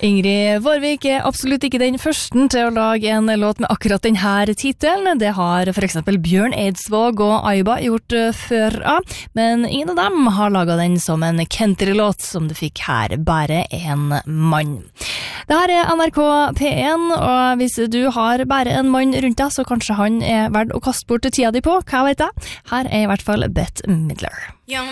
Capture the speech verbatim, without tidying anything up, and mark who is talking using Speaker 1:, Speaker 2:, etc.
Speaker 1: Ingrid Vårvik er absolutt ikke den første til å lage en låt med akkurat denne titelen. Det har for eksempel Bjørn Eidsvåg og Aiba gjort før av, men ingen av dem har laget den som en country-låt som du fikk her, bare en mann. Det her er N R K P en, og hvis du har bare en mann rundt deg, så kanskje han er verdt å kaste bort tida di på, hva vet jeg? Her er i hvert fall Bette Midler.
Speaker 2: Young